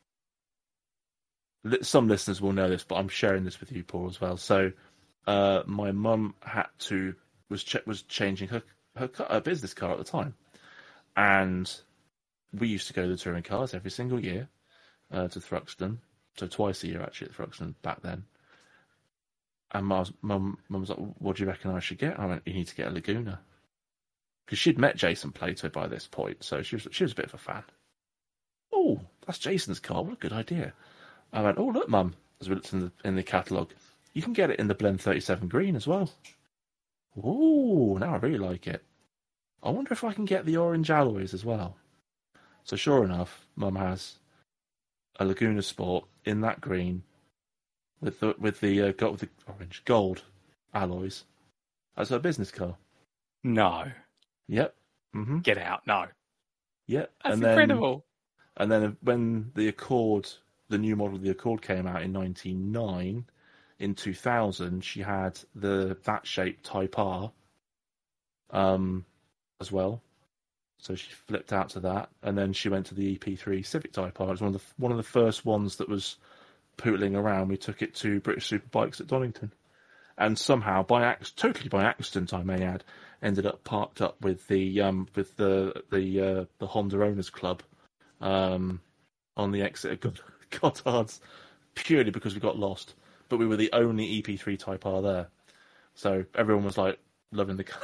some listeners will know this, but I'm sharing this with you, Paul, as well. So uh, my mum had to was ch- was changing her her, car, her business car at the time, and we used to go to the touring cars every single year uh, to Thruxton, so twice a year actually at Thruxton back then. And mum, mum, mum was like, "What do you reckon I should get?" I went, "You need to get a Laguna," because she'd met Jason Plato by this point, so she was she was a bit of a fan. Oh, that's Jason's car. What a good idea! I went, "Oh, look, mum," as we looked in the in the catalogue, you can get it in the Blend thirty-seven green as well. Ooh, now I really like it. I wonder if I can get the orange alloys as well. So sure enough, Mum has a Laguna Sport in that green with the with the uh, got with the orange gold alloys as her business car. No. Yep. Mm-hmm. Get out. No. Yep. That's and incredible. Then, and then when the Accord, the new model of the Accord came out in ninety-nine, in two thousand, she had the that shaped Type R um, as well. So she flipped out to that, and then she went to the E P three Civic Type R. It was one of the one of the first ones that was pootling around. We took it to British Superbikes at Donington, and somehow, by ac- totally by accident, I may add, ended up parked up with the um, with the the uh, the Honda Owners Club um, on the exit of Goddard's, purely because we got lost. But we were the only E P three Type R there, so everyone was like loving the car.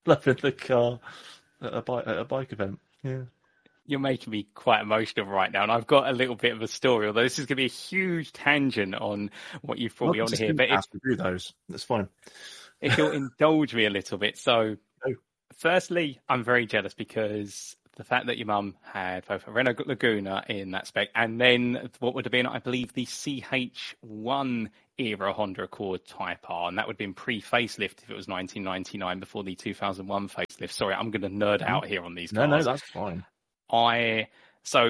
loving the car at a bike at a bike event. Yeah. You're making me quite emotional right now, and I've got a little bit of a story, although this is going to be a huge tangent on what you've brought me on here. But if, to do those, that's fine. if you'll indulge me a little bit. So, Oh. firstly, I'm very jealous because the fact that your mum had both a Renault Laguna in that spec and then what would have been, I believe, the C H one era Honda Accord Type R, and that would have been pre-facelift if it was nineteen ninety-nine before the two thousand one facelift. Sorry, I'm going to nerd out here on these cars. No, no, that's fine. I so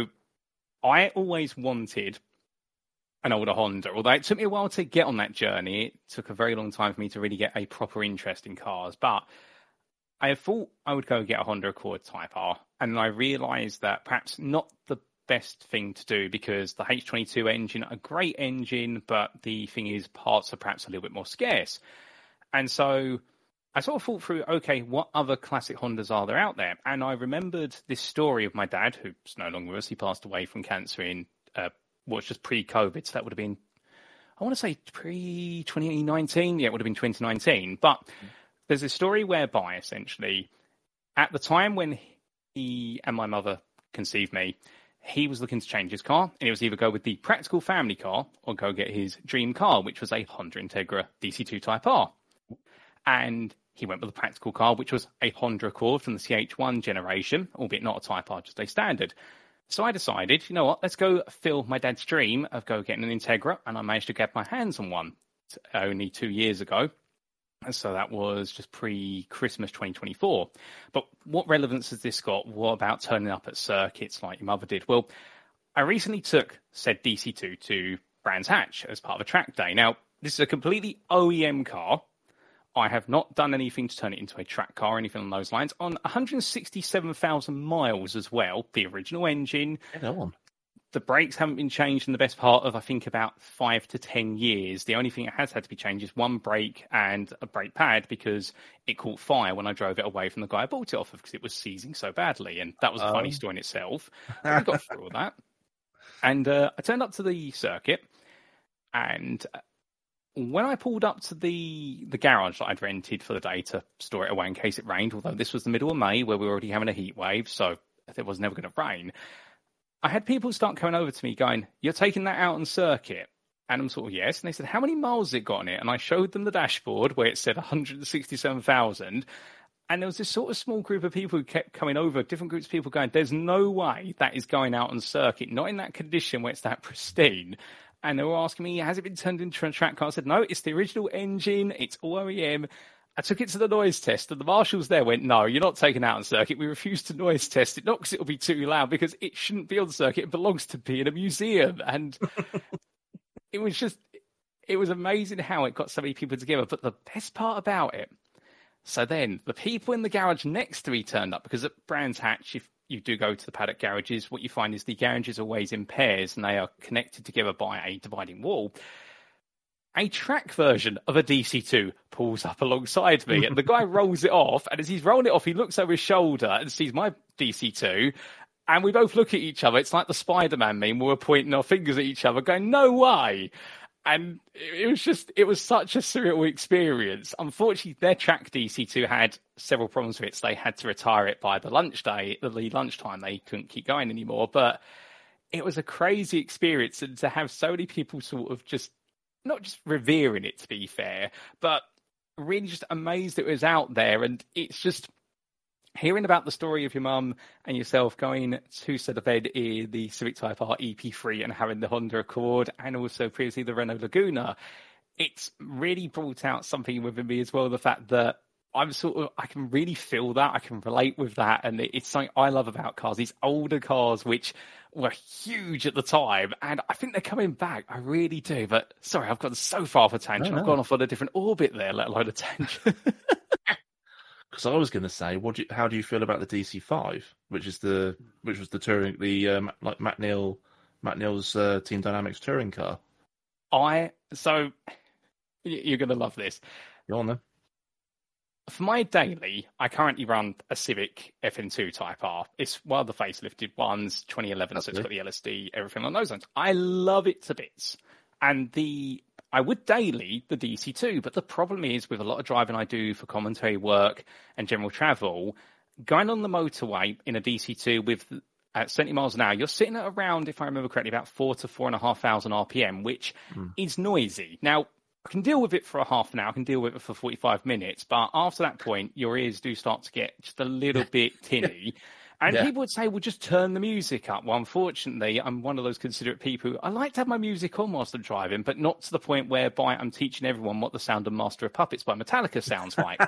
I always wanted an older Honda, although it took me a while to get on that journey. It took a very long time for me to really get a proper interest in cars, but I thought I would go get a Honda Accord Type R, and I realised that perhaps not the best thing to do because the H twenty-two engine, a great engine, but the thing is parts are perhaps a little bit more scarce. And so I sort of thought through, okay, what other classic Hondas are there out there? And I remembered this story of my dad, who's no longer with us. He passed away from cancer in uh, what was just pre-COVID. So that would have been, I want to say pre-twenty nineteen. Yeah, it would have been twenty nineteen. But there's a story whereby, essentially, at the time when he and my mother conceived me, he was looking to change his car. And it was either go with the practical family car or go get his dream car, which was a Honda Integra D C two Type R. And he went with the practical car, which was a Honda Accord from the C H one generation, albeit not a Type R, just a standard. So I decided, you know what, let's go fill my dad's dream of go getting an Integra, and I managed to get my hands on one only two years ago. And so that was just pre-Christmas twenty twenty-four. But what relevance has this got? What about turning up at circuits like your mother did? Well, I recently took said D C two to Brands Hatch as part of a track day. Now, this is a completely O E M car. I have not done anything to turn it into a track car or anything along those lines. On one hundred sixty-seven thousand miles as well, the original engine. Yeah, go on. The brakes haven't been changed in the best part of, I think, about five to ten years. The only thing that has had to be changed is one brake and a brake pad because it caught fire when I drove it away from the guy I bought it off of because it was seizing so badly. And that was a funny Oh. story in itself. But we got through all that. And uh, I turned up to the circuit, and when I pulled up to the the garage that I'd rented for the day to store it away in case it rained, although this was the middle of May where we were already having a heat wave, so it was never going to rain, I had people start coming over to me going, "You're taking that out on circuit?" And I'm sort of, yes. And they said, "How many miles has it got on it?" And I showed them the dashboard where it said one hundred sixty-seven thousand. And there was this sort of small group of people who kept coming over, different groups of people going, "There's no way that is going out on circuit, not in that condition where it's that pristine." And they were asking me, has it been turned into a track car? I said, no, it's the original engine. It's all O E M. I took it to the noise test, and the marshals there went, "No, you're not taking it out on circuit. We refuse to noise test it, not because it'll be too loud, because it shouldn't be on circuit. It belongs to be in a museum." And it was just, it was amazing how it got so many people together. But the best part about it, so then the people in the garage next to me turned up, because at Brands Hatch, if you do go to the paddock garages, what you find is the garages are always in pairs and they are connected together by a dividing wall. A track version of a D C two pulls up alongside me, and the guy rolls it off, and as he's rolling it off, he looks over his shoulder and sees my D C two, and we both look at each other. It's like the Spider-Man meme where we're pointing our fingers at each other going, "No way!" And it was just, it was such a surreal experience. Unfortunately, their track D C two had several problems with it, so they had to retire it by the lunch day, the lunchtime. They couldn't keep going anymore. But it was a crazy experience, and to have so many people sort of just, not just revering it, to be fair, but really just amazed it was out there. And it's just hearing about the story of your mum and yourself going to set of ed in the Civic Type R E P three and having the Honda Accord and also previously the Renault Laguna, it's really brought out something within me as well, the fact that I'm sort of, I can really feel that, I can relate with that, and it's something I love about cars, these older cars which were huge at the time, and I think they're coming back, I really do. But sorry, I've gone so far off a tangent, No, no. I've gone off on a different orbit there, let alone a tangent. Because I was going to say, what do you, how do you feel about the D C five, which is the which was the touring, the um, like Matt Neal, Matt Neal's uh, Team Dynamics touring car? I, so, y- you're going to love this. Go on then. For my daily, I currently run a Civic F M two Type R. It's one of the facelifted ones, twenty eleven, so it's Okay. got the L S D, everything along those lines. I love it to bits. And the I would daily the D C two, but the problem is with a lot of driving I do for commentary work and general travel, going on the motorway in a D C two with at seventy miles an hour, you're sitting at around, if I remember correctly, about four to four and a half thousand R P M, which mm. is noisy. Now, I can deal with it for a half an hour, I can deal with it for forty-five minutes, but after that point, your ears do start to get just a little bit tinny. And yeah. people would say, well, just turn the music up. Well, unfortunately, I'm one of those considerate people who I like to have my music on whilst I'm driving, but not to the point whereby I'm teaching everyone what the sound of Master of Puppets by Metallica sounds like.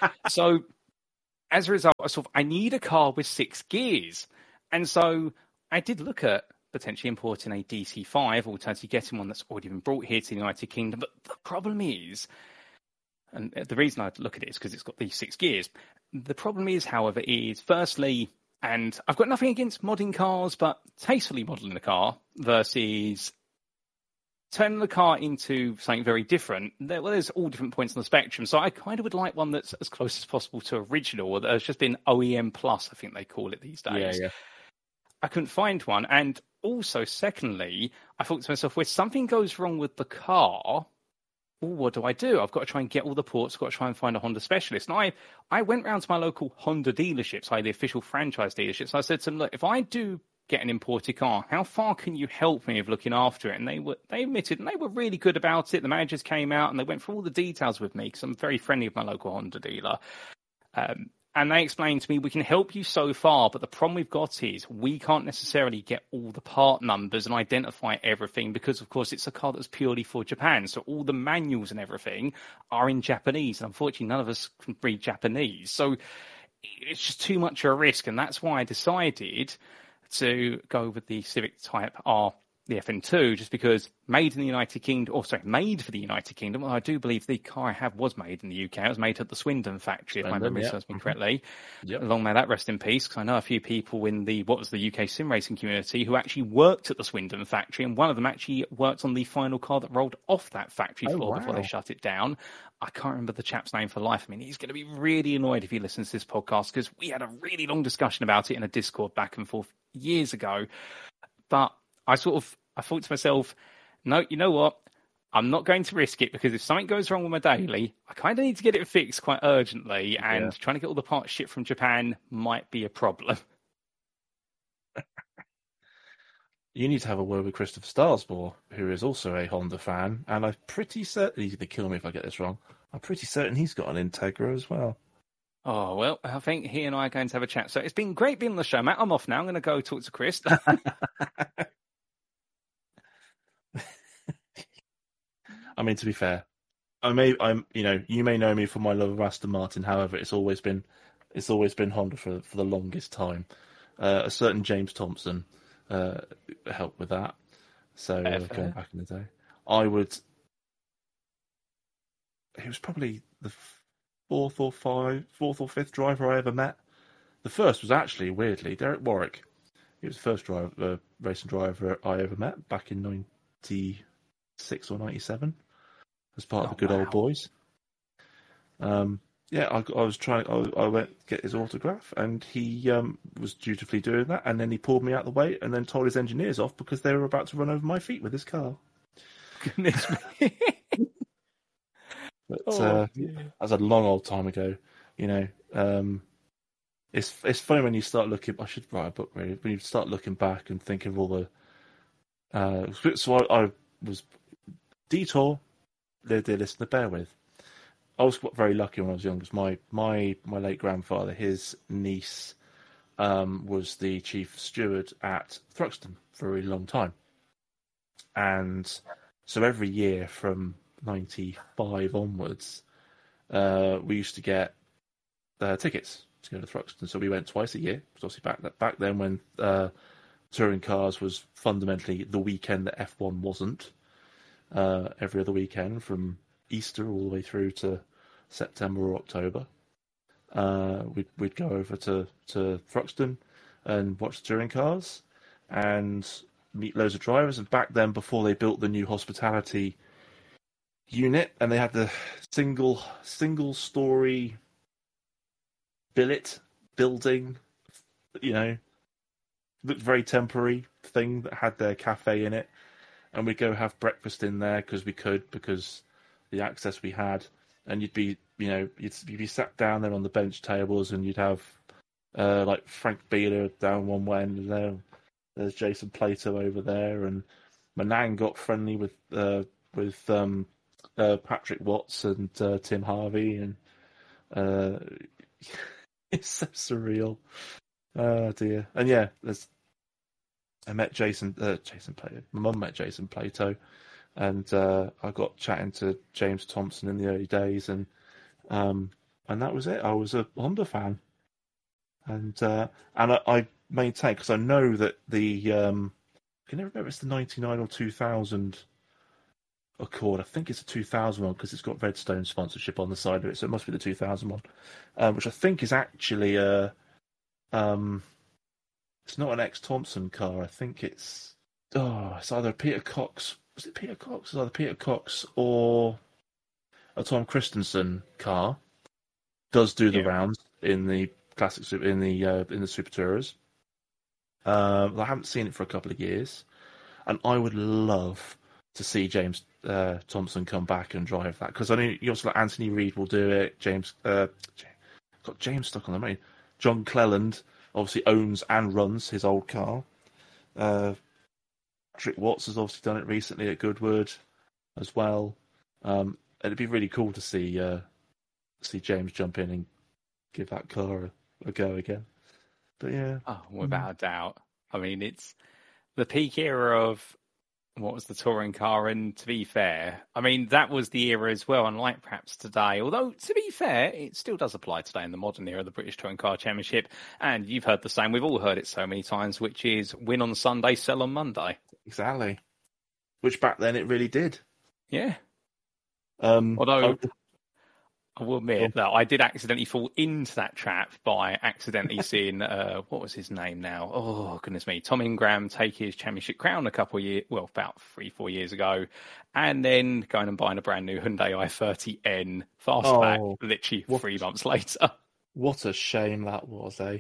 So as a result, I sort of, I need a car with six gears. And so I did look at potentially importing a D C five, alternatively getting one that's already been brought here to the United Kingdom. But the problem is, and the reason I look at it is because it's got these six gears. The problem is, however, is firstly, and I've got nothing against modding cars, but tastefully modelling the car versus turning the car into something very different. There, well, there's all different points on the spectrum. So I kind of would like one that's as close as possible to original, or that has just been O E M plus, I think they call it these days. Yeah, yeah. I couldn't find one. And also, secondly, I thought to myself, if something goes wrong with the car, oh, what do I do? I've got to try and get all the ports. I've got to try and find a Honda specialist. And I, I went round to my local Honda dealerships, like the official franchise dealerships. And I said to them, look, if I do get an imported car, how far can you help me with looking after it? And they were, they admitted, and they were really good about it. The managers came out and they went through all the details with me because I'm very friendly with my local Honda dealer. Um, And they explained to me, we can help you so far, but the problem we've got is we can't necessarily get all the part numbers and identify everything because, of course, it's a car that's purely for Japan. So all the manuals and everything are in Japanese. And unfortunately, none of us can read Japanese. So it's just too much of a risk. And that's why I decided to go with the Civic Type R, the F N two, just because made in the United Kingdom, or sorry, made for the United Kingdom. Well, I do believe the car I have was made in the U K. It was made at the Swindon factory, if my memory yeah. serves me correctly. Yep. Long may that rest in peace, because I know a few people in the, what was the U K sim racing community who actually worked at the Swindon factory, and one of them actually worked on the final car that rolled off that factory oh, floor wow. before they shut it down. I can't remember the chap's name for life. I mean, he's going to be really annoyed if he listens to this podcast, because we had a really long discussion about it in a Discord back and forth years ago. But I sort of, I thought to myself, no, you know what? I'm not going to risk it, because if something goes wrong with my daily, I kind of need to get it fixed quite urgently, and yeah. trying to get all the parts shipped from Japan might be a problem. You need to have a word with Christopher Starsmore, who is also a Honda fan, and I'm pretty certain, he's going to kill me if I get this wrong, I'm pretty certain he's got an Integra as well. Oh, well, I think he and I are going to have a chat. So it's been great being on the show, Matt. I'm off now. I'm going to go talk to Chris. I mean, to be fair, I may, I'm, you know, you may know me for my love of Aston Martin. However, it's always been, it's always been Honda for for the longest time. Uh, a certain James Thompson uh, helped with that. So uh, going back in the day, I would. He was probably the fourth or five, fourth or fifth driver I ever met. The first was actually, weirdly, Derek Warwick. He was the first driver, uh, racing driver I ever met back in ninety-six or ninety-seven. As part oh, of the Good wow. Old Boys. Um, yeah, I, I was trying. I, I went to get his autograph, and he um, was dutifully doing that. And then he pulled me out of the way, and then told his engineers off because they were about to run over my feet with his car. Goodness me! But oh, uh, that was a long old time ago. You know, um, it's it's funny when you start looking. I should write a book really. When you start looking back and think of all the. Uh, so I, I was detour. Dear, dear listener, bear with. I was very lucky when I was young, because my, my, my late grandfather, his niece, um, was the chief steward at Thruxton for a really long time. And so every year from ninety-five onwards, uh, we used to get uh, tickets to go to Thruxton. So we went twice a year. It was obviously back, back then when uh, touring cars was fundamentally the weekend that F one wasn't. Uh, every other weekend from Easter all the way through to September or October. Uh, we'd, we'd go over to, to Thruxton and watch the touring cars and meet loads of drivers. And back then, before they built the new hospitality unit, and they had the single single story billet building, you know, looked very temporary thing that had their cafe in it. and we'd go have breakfast in there because we could, because the access we had, and you'd be, you know, you'd, you'd be sat down there on the bench tables, and you'd have uh, like Frank Beeler down one way, and there, there's Jason Plato over there, and Manang got friendly with uh, with um, uh, Patrick Watts and uh, Tim Harvey, and uh, it's so surreal. Oh dear, and yeah, there's. I met Jason. Uh, Jason Plato. My mum met Jason Plato, and uh, I got chatting to James Thompson in the early days, and um, and that was it. I was a Honda fan, and uh, and I, I maintain, because I know that the um, I can never remember if it's the ninety-nine or two thousand Accord. I think it's a two thousand one because it's got Redstone sponsorship on the side of it, so it must be the two thousand one, um, which I think is actually a um. It's not an ex-Thompson car. I think it's oh, it's either Peter Cox. Was it Peter Cox? It's either Peter Cox or a Tom Christensen car. Does do the Yeah. rounds in the classic in the uh, in the Super Tourers. Um, I haven't seen it for a couple of years, and I would love to see James uh, Thompson come back and drive that, because I know you also like Anthony Reid will do it. James uh, got James stuck on the main. John Cleland obviously owns and runs his old car. Uh, Patrick Watts has obviously done it recently at Goodwood as well. Um, it'd be really cool to see uh, see James jump in and give that car a, a go again. But yeah, Oh, without a doubt. I mean, it's the peak era of what was the touring car, and to be fair, I mean, that was the era as well, unlike perhaps today. Although, to be fair, it still does apply today in the modern era, the British Touring Car Championship. And you've heard the same, we've all heard it so many times, which is win on Sunday, sell on Monday. exactly. Which back then it really did. Yeah. Um, Although, I- I will admit that I did accidentally fall into that trap by accidentally seeing, uh, what was his name now? Oh, goodness me. Tom Ingram take his championship crown a couple of years, well, about three, four years ago, and then going and buying a brand new Hyundai i thirty N fastback Oh, literally what- three months later. what a shame that was, eh?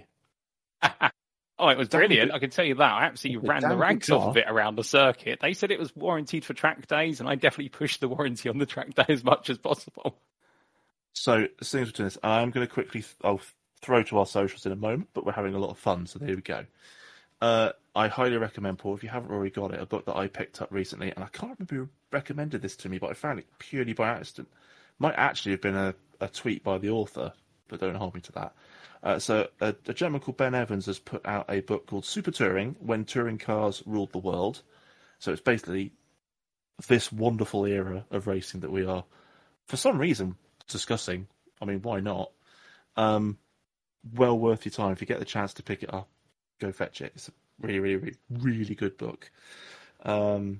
Oh, it was Damn brilliant. good- I can tell you that. I absolutely It's a ran the damn good rags off of car. it around the circuit. They said it was warranted for track days, and I definitely pushed the warranty on the track day as much as possible. So, as soon as we're doing this, I'm going to quickly, th- I'll throw to our socials in a moment, but we're having a lot of fun, so there we go. Uh, I highly recommend, Paul, if you haven't already got it, a book that I picked up recently, and I can't remember who recommended this to me, but I found it purely by accident. Might actually have been a, a tweet by the author, but don't hold me to that. Uh, so, a, a gentleman called Ben Evans has put out a book called Super Touring, When Touring Cars Ruled the World. So it's basically this wonderful era of racing that we are, for some reason, discussing. I mean, why not? Um, well worth your time. If you get the chance to pick it up, go fetch it. It's a really, really, really, really good book. Um,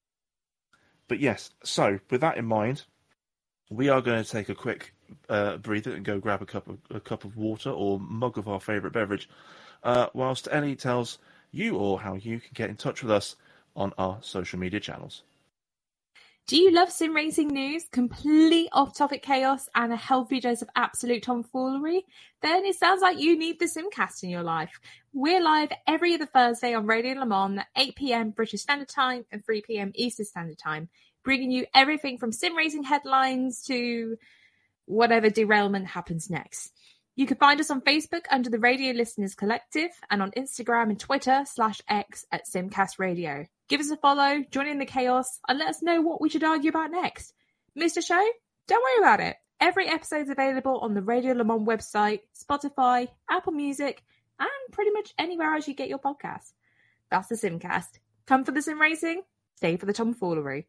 but yes, so with that in mind, we are going to take a quick uh, breather and go grab a cup of a cup of water or mug of our favourite beverage, uh, whilst Ellie tells you all how you can get in touch with us on our social media channels. Do you love sim racing news, complete off-topic chaos, and a healthy dose of absolute tomfoolery? Then it sounds like you need the Simcast in your life. We're live every other Thursday on Radio Le Mans at eight p.m. British Standard Time and three p.m. Eastern Standard Time, bringing you everything from sim racing headlines to whatever derailment happens next. You can find us on Facebook under the Radio Listeners Collective and on Instagram and Twitter slash X at Simcast Radio. Give us a follow, join in the chaos, and let us know what we should argue about next. Missed a show? Don't worry about it. Every episode's available on the Radio Le Mans website, Spotify, Apple Music, and pretty much anywhere else you get your podcasts. That's the Simcast. Come for the sim racing, stay for the tomfoolery.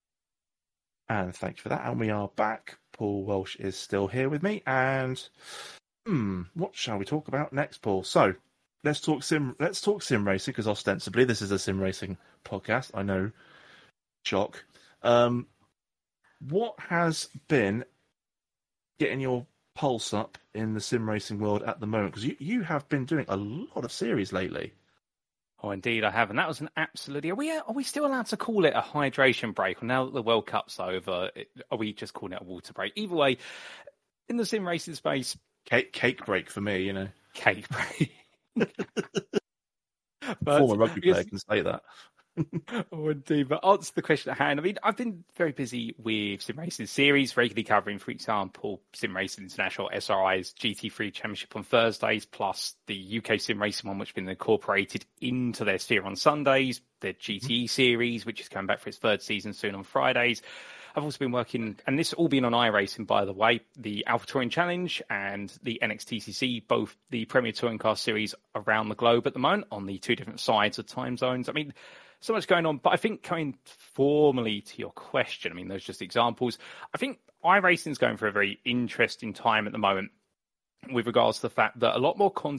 And thank you for that. And we are back. Paul Welsh is still here with me. And hmm, what shall we talk about next, Paul? So let's talk sim. Let's talk sim racing, because ostensibly this is a sim racing podcast. I know, shock. Um, what has been getting your pulse up in the sim racing world at the moment? Because you, you have been doing a lot of series lately. Oh, indeed, I have, and that was an absolutely. Are we are we still allowed to call it a hydration break? Or now that the World Cup's over, are we just calling it a water break? Either way, in the sim racing space, Cake, cake break for me, you know. cake break. Former rugby because- player can say that. Oh, indeed. But answer the question at hand. I mean, I've been very busy with sim racing series, regularly covering, for example, Sim Racing International, S R I's G T three Championship on Thursdays, plus the U K Sim Racing one, which has been incorporated into their sphere on Sundays, the G T E series, which is coming back for its third season soon on Fridays. I've also been working, and this all been on iRacing, by the way, the Alpha Touring Challenge and the N X T C C, both the Premier Touring Car Series around the globe at the moment on the two different sides of time zones. I mean, so much going on, but I think coming formally to your question, I mean, those are just examples. I think iRacing is going for a very interesting time at the moment with regards to the fact that a lot more content